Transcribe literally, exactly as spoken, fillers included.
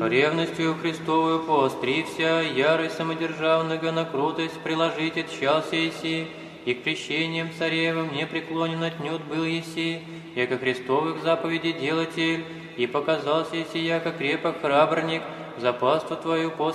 Ревностью Христовую поострився, ярость самодержавного на крутость приложить отчался еси, и к крещениям царевым не преклонен отнюдь был еси, яко Христовых заповедей делатель, и показался еси, яко крепок храбрник, за паству Твою